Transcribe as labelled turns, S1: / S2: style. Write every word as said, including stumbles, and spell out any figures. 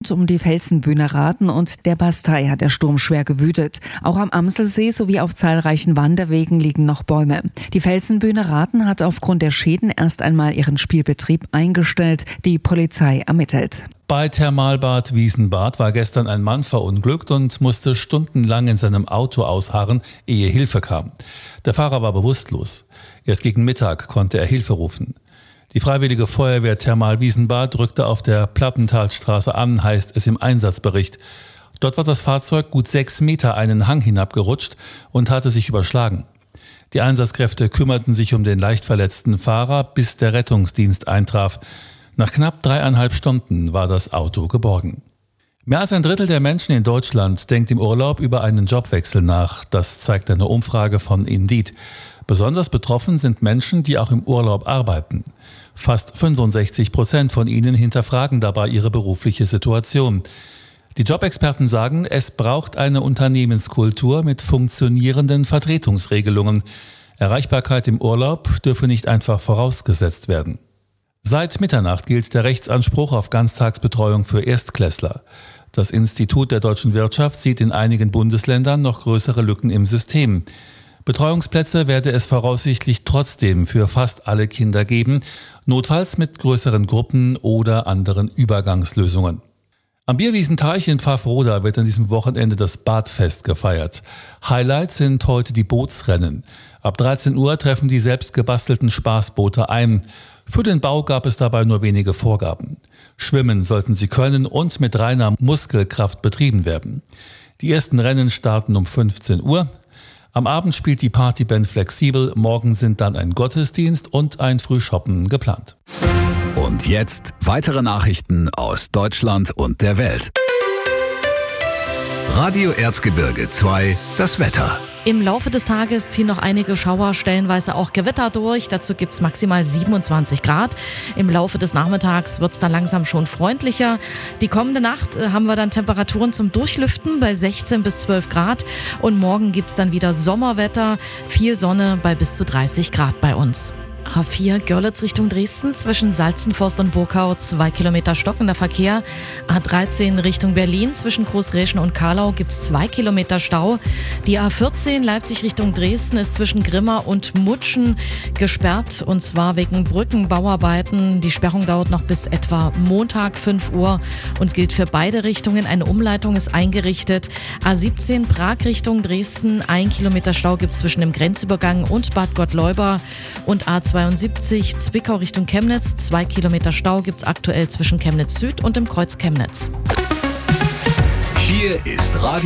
S1: rund um die Felsenbühner Raten und der Bastei hat der Sturm schwer gewütet. Auch am Amselsee sowie auf zahlreichen Wanderwegen liegen noch Bäume. Die Felsenbühner Raten hat aufgrund der Schäden erst einmal ihren Spielbetrieb eingestellt. Die Polizei ermittelt.
S2: Bei Thermalbad Wiesenbad war gestern ein Mann verunglückt und musste stundenlang in seinem Auto ausharren, ehe Hilfe kam. Der Fahrer war bewusstlos. Erst gegen Mittag konnte er Hilfe rufen. Die Freiwillige Feuerwehr Thermal-Wiesenbad rückte auf der Plattentalstraße an, heißt es im Einsatzbericht. Dort war das Fahrzeug gut sechs Meter einen Hang hinabgerutscht und hatte sich überschlagen. Die Einsatzkräfte kümmerten sich um den leicht verletzten Fahrer, bis der Rettungsdienst eintraf. Nach knapp dreieinhalb Stunden war das Auto geborgen. Mehr als ein Drittel der Menschen in Deutschland denkt im Urlaub über einen Jobwechsel nach. Das zeigt eine Umfrage von Indeed. Besonders betroffen sind Menschen, die auch im Urlaub arbeiten. Fast fünfundsechzig Prozent von ihnen hinterfragen dabei ihre berufliche Situation. Die Jobexperten sagen, es braucht eine Unternehmenskultur mit funktionierenden Vertretungsregelungen. Erreichbarkeit im Urlaub dürfe nicht einfach vorausgesetzt werden. Seit Mitternacht gilt der Rechtsanspruch auf Ganztagsbetreuung für Erstklässler. Das Institut der deutschen Wirtschaft sieht in einigen Bundesländern noch größere Lücken im System. Betreuungsplätze werde es voraussichtlich trotzdem für fast alle Kinder geben, notfalls mit größeren Gruppen oder anderen Übergangslösungen. Am Bierwiesenteich in Pfaffroda wird an diesem Wochenende das Badfest gefeiert. Highlights sind heute die Bootsrennen. Ab dreizehn Uhr treffen die selbst gebastelten Spaßboote ein. Für den Bau gab es dabei nur wenige Vorgaben. Schwimmen sollten sie können und mit reiner Muskelkraft betrieben werden. Die ersten Rennen starten um fünfzehn Uhr. Am Abend spielt die Partyband Flexibel, morgen sind dann ein Gottesdienst und ein Frühshoppen geplant.
S3: Und jetzt weitere Nachrichten aus Deutschland und der Welt. Radio Erzgebirge zwei, das Wetter.
S4: Im Laufe des Tages ziehen noch einige Schauer, stellenweise auch Gewitter durch. Dazu gibt es maximal siebenundzwanzig Grad. Im Laufe des Nachmittags wird es dann langsam schon freundlicher. Die kommende Nacht äh, haben wir dann Temperaturen zum Durchlüften bei sechzehn bis zwölf Grad. Und morgen gibt es dann wieder Sommerwetter, viel Sonne bei bis zu dreißig Grad bei uns. A vier Görlitz Richtung Dresden zwischen Salzenforst und Burkau zwei Kilometer stockender Verkehr. A dreizehn Richtung Berlin zwischen Großräschen und Karlau gibt es zwei Kilometer Stau. Die A vierzehn Leipzig Richtung Dresden ist zwischen Grimma und Mutschen gesperrt und zwar wegen Brückenbauarbeiten. Die Sperrung dauert noch bis etwa Montag fünf Uhr und gilt für beide Richtungen. Eine Umleitung ist eingerichtet. A siebzehn Prag Richtung Dresden, ein Kilometer Stau gibt es zwischen dem Grenzübergang und Bad Gottleuba und A zweiundsiebzig Zwickau Richtung Chemnitz. Zwei Kilometer Stau gibt es aktuell zwischen Chemnitz Süd und dem Kreuz Chemnitz.
S3: Hier ist Radio